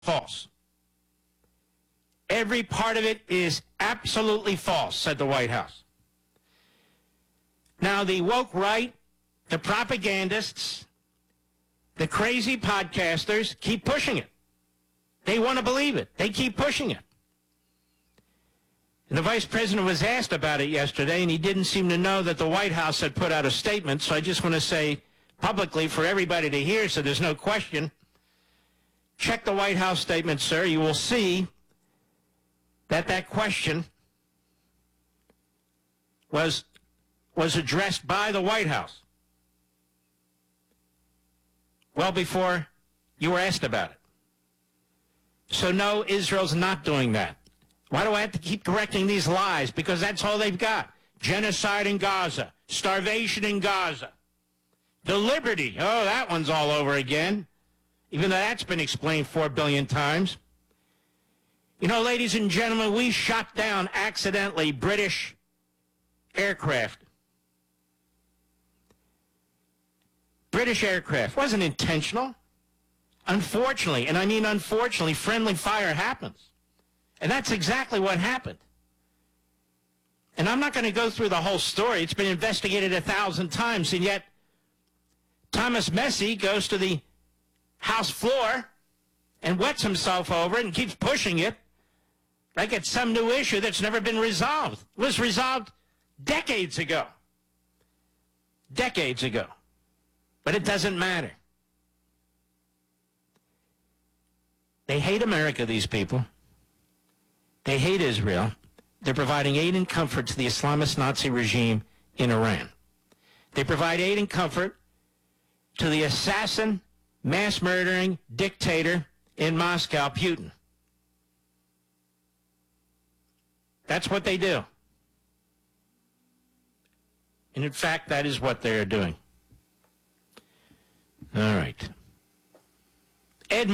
false. Every part of it is absolutely false, said the White House. Now, the woke right, the propagandists, the crazy podcasters keep pushing it. They want to believe it. They keep pushing it. And the vice president was asked about it yesterday, and he didn't seem to know that the White House had put out a statement, so I just want to say publicly for everybody to hear so there's no question. Check the White House statement, sir. You will see that question was addressed by the White House well before you were asked about it. So no, Israel's not doing that. Why do I have to keep correcting these lies? Because that's all they've got. Genocide in Gaza, starvation in Gaza, the Liberty. Oh, that one's all over again, even though that's been explained 4 billion times. You know, ladies and gentlemen, we shot down accidentally British aircraft. British aircraft. Wasn't intentional. Unfortunately, and I mean unfortunately, friendly fire happens. And that's exactly what happened. And I'm not going to go through the whole story. It's been investigated 1,000 times, and yet Thomas Messi goes to the House floor and wets himself over it and keeps pushing it like it's some new issue that's never been resolved. It was resolved decades ago. Decades ago. But it doesn't matter. They hate America, these people. They hate Israel. They're providing aid and comfort to the Islamist Nazi regime in Iran. They provide aid and comfort to the assassin, mass-murdering dictator in Moscow, Putin. That's what they do. And in fact, that is what they're doing.